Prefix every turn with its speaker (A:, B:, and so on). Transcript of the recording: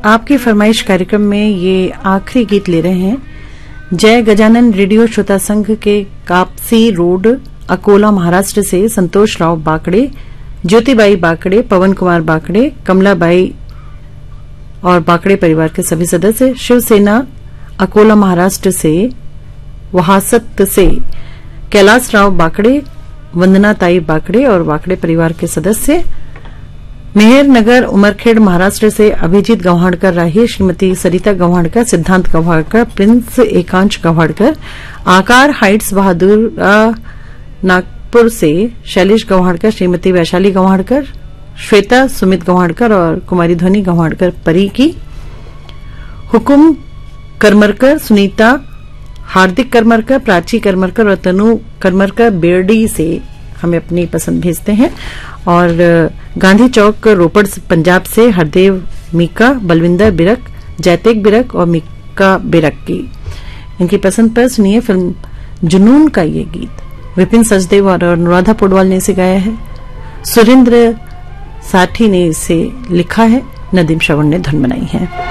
A: आपकी फरमाइश कार्यक्रम में ये आखिरी गीत ले रहे हैं। जय गजानन रेडियो श्रोता संघ के कापसी रोड अकोला महाराष्ट्र से संतोष राव बाकड़े, ज्योतिबाई बाकड़े, पवन कुमार बाकड़े, कमलाबाई और बाकड़े परिवार के सभी सदस्य, शिवसेना अकोला महाराष्ट्र से वहासत से कैलाश राव बाकड़े, वंदनाताई बाकड़े और बाकड़े परिवार के सदस्य, मेहर नगर उमरखेड़ महाराष्ट्र से अभिजीत गव्हाणकर राही, श्रीमती सरिता गव्हाणकर, सिद्धांत गव्हाणकर, प्रिंस एकांश गव्हाणकर, आकार हाइट्स बहादुर नागपुर से शैलेश गव्हाणकर, श्रीमती वैशाली गव्हाणकर, श्वेता सुमित गव्हाणकर और कुमारी ध्वनि गव्हाणकर परी की, हुकुम करमरकर, सुनीता, हार्दिक करमरकर, प्राची करमरकर और तनु करमरकर बेरडी से हमें अपनी पसंद भेजते हैं। और गांधी चौक रोपड़ पंजाब से हरदेव मीका, बलविंदर बिरक, जैतेक बिरक और मीका बिरक की इनकी पसंद पर सुनिए फिल्म जुनून का ये गीत। विपिन सचदेव और अनुराधा पोडवाल ने इसे गाया है, सुरेंद्र साठी ने इसे लिखा है, नदीम श्रवण ने धुन बनाई है।